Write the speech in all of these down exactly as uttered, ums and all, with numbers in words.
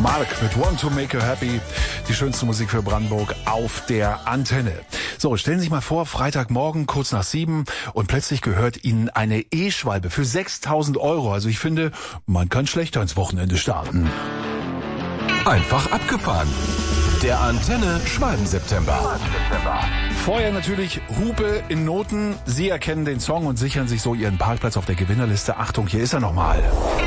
Mark mit Want to Make You Happy. Die schönste Musik für Brandenburg auf der Antenne. So, stellen Sie sich mal vor, Freitagmorgen, kurz nach sieben und plötzlich gehört Ihnen eine E-Schwalbe für sechstausend Euro. Also ich finde, man kann schlechter ins Wochenende starten. Einfach abgefahren. Der Antenne Schwalben-September. Vorher natürlich Hupe in Noten. Sie erkennen den Song und sichern sich so Ihren Parkplatz auf der Gewinnerliste. Achtung, hier ist er nochmal.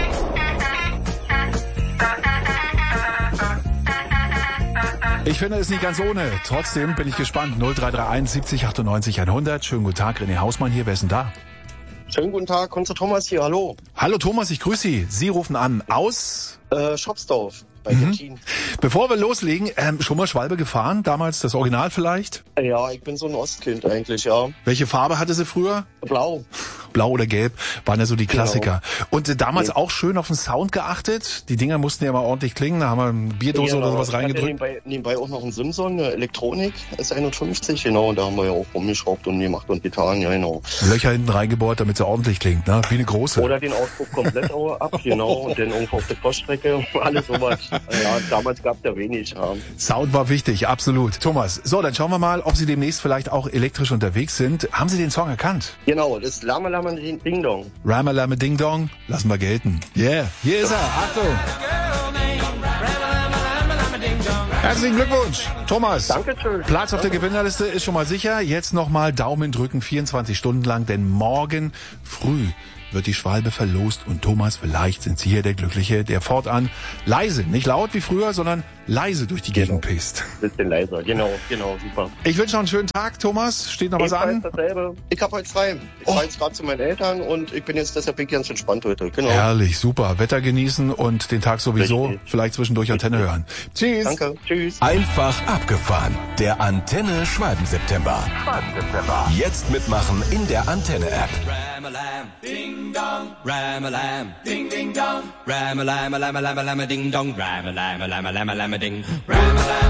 Ich finde es nicht ganz ohne. Trotzdem bin ich gespannt. null drei drei eins siebzig achtundneunzig hundert. Schönen guten Tag, René Hausmann hier. Wer ist denn da? Schönen guten Tag, Konzer Thomas hier. Hallo. Hallo Thomas, ich grüße Sie. Sie rufen an aus... Äh, Schopsdorf bei mhm. Genthin. Bevor wir loslegen, ähm, schon mal Schwalbe gefahren? Damals das Original vielleicht? Ja, ich bin so ein Ostkind eigentlich, ja. Welche Farbe hatte sie früher? Blau. Blau oder Gelb waren ja so die Klassiker. Genau. Und äh, damals ja. auch schön auf den Sound geachtet. Die Dinger mussten ja mal ordentlich klingen. Da haben wir eine Bierdose genau. oder sowas reingedrückt. Ich hatte nebenbei, nebenbei auch noch einen Simson, eine Elektronik, S einundfünfzig, genau. Und da haben wir ja auch rumgeschraubt und gemacht und getan, ja genau. Löcher hinten reingebohrt, damit sie ordentlich klingt, ne? Wie eine große. Oder den Auspuff komplett ab, genau. Und dann irgendwo auf der Poststrecke, alles sowas. Ja, damals gab es ja wenig. Ja. Sound war wichtig, absolut. Thomas, so, dann schauen wir mal, ob Sie demnächst vielleicht auch elektrisch unterwegs sind. Haben Sie den Song erkannt? Genau, das ist Lama Lama Ding Dong. Ramalama Ding Dong, lassen wir gelten. Yeah, hier ist er, Achtung. Herzlichen Glückwunsch, Thomas. Dankeschön. Platz auf der Gewinnerliste ist schon mal sicher. Jetzt nochmal Daumen drücken, vierundzwanzig Stunden lang, denn morgen früh wird die Schwalbe verlost und Thomas, vielleicht sind Sie hier der Glückliche, der fortan leise, nicht laut wie früher, sondern leise durch die Gegend genau. pisst. Bisschen leiser, genau, genau, super. Ich wünsche noch einen schönen Tag, Thomas. Steht noch ich was an? Dasselbe. Ich habe heute frei. Ich oh. war jetzt gerade zu meinen Eltern und ich bin jetzt deshalb ganz entspannt heute. Genau. Herrlich, super. Wetter genießen und den Tag sowieso. Richtig. Vielleicht zwischendurch Antenne Richtig. hören. Tschüss. Danke, tschüss. Einfach abgefahren. Der Antenne Schwalben-September. Jetzt mitmachen in der Antenne-App. Ram-a-lam, ding dong, ram-a-lam, ding ding dong, ram-a-lam, lam-a-lam, lam-a-ding dong, ram-a-lam, lam-a-lam, lam-a-ding, ram-a-lam.